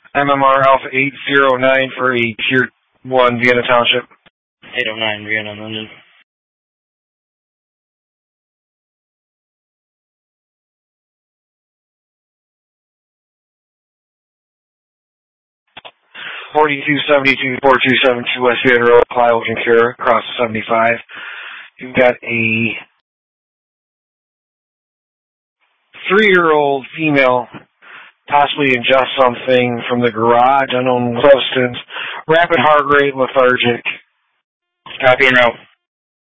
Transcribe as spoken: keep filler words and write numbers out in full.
M M R Alpha eight zero nine for a Tier one Vienna Township. eight oh nine, Vienna, London. forty-two seventy-two, four two seven two West Vienna Road, Clive Concur, across the seventy-five. You've got a three-year-old female possibly ingest something from the garage, unknown substance, rapid heart rate, lethargic. Copy and route.